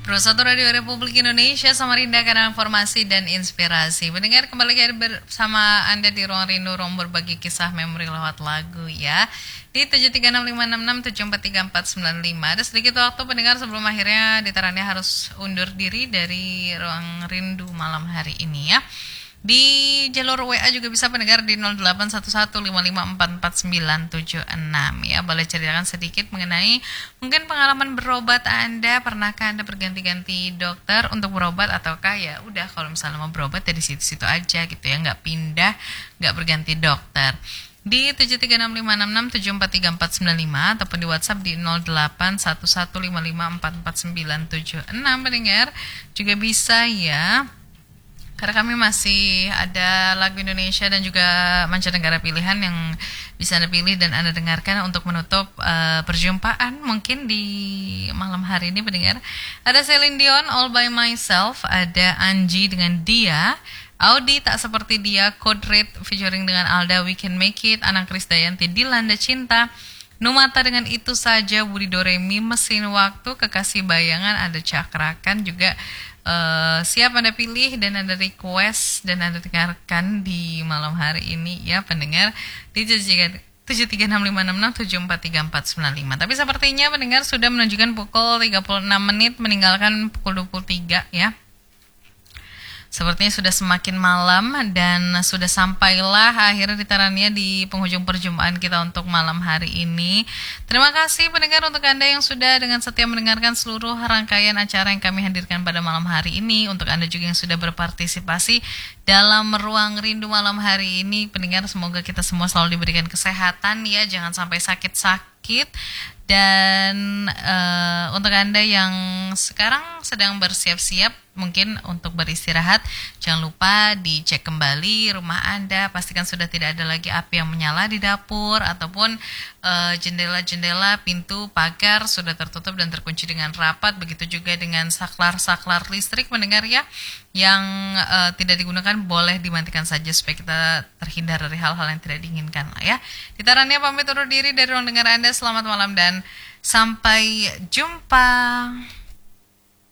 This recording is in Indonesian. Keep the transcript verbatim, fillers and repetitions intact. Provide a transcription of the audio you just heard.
Prosatu Radio Republik Indonesia, Samarinda, kanal informasi dan inspirasi. Mendengar kembali bersama Anda di Ruang Rindu, ruang berbagi kisah memori lewat lagu ya. Di tujuh tiga enam lima enam enam tujuh empat tiga empat sembilan lima. Ada sedikit waktu pendengar sebelum akhirnya ditarannya harus undur diri dari Ruang Rindu malam hari ini ya. Di jalur W A juga bisa pendengar di nol delapan satu satu lima lima empat empat sembilan tujuh enam ya. Boleh ceritakan sedikit mengenai mungkin pengalaman berobat Anda. Pernahkah Anda berganti-ganti dokter untuk berobat, ataukah ya udah kalau misalnya mau berobat dari situ-situ aja gitu ya, nggak pindah, nggak berganti dokter. Di tujuh tiga enam lima enam enam tujuh empat tiga empat sembilan lima ataupun di WhatsApp di nol delapan satu satu lima lima empat empat sembilan tujuh enam pendengar juga bisa ya. Karena kami masih ada lagu Indonesia dan juga mancanegara pilihan yang bisa Anda pilih dan Anda dengarkan untuk menutup uh, perjumpaan mungkin di malam hari ini pendengar. Ada Celine Dion, All By Myself, ada Anji dengan Dia, Audi Tak Seperti Dia, Code Red featuring dengan Alda, We Can Make It, Anang Krisdayanti, Dilanda Cinta, Numata dengan Itu Saja, Budi Doremi, Mesin Waktu, Kekasih Bayangan, ada Cakrakan juga. Uh, siap Anda pilih dan Anda request dan Anda dengarkan di malam hari ini ya pendengar di tujuh tiga enam lima enam enam tujuh empat tiga empat sembilan lima. Tapi sepertinya pendengar sudah menunjukkan pukul tiga puluh enam menit meninggalkan pukul dua puluh tiga ya. Sepertinya sudah semakin malam dan sudah sampailah akhirnya ditarannya di penghujung perjumpaan kita untuk malam hari ini. Terima kasih pendengar untuk Anda yang sudah dengan setia mendengarkan seluruh rangkaian acara yang kami hadirkan pada malam hari ini. Untuk Anda juga yang sudah berpartisipasi dalam Ruang Rindu malam hari ini. Pendengar, semoga kita semua selalu diberikan kesehatan ya, jangan sampai sakit-sakit. Dan uh, untuk Anda yang sekarang sedang bersiap-siap mungkin untuk beristirahat, jangan lupa dicek kembali rumah Anda, pastikan sudah tidak ada lagi api yang menyala di dapur ataupun uh, jendela-jendela, pintu, pagar sudah tertutup dan terkunci dengan rapat. Begitu juga dengan saklar-saklar listrik mendengar ya, yang uh, tidak digunakan boleh dimatikan saja supaya kita terhindar dari hal-hal yang tidak diinginkan lah ya. Ditarannya pamit undur diri dari ruang dengar Anda. Selamat malam dan sampai jumpa.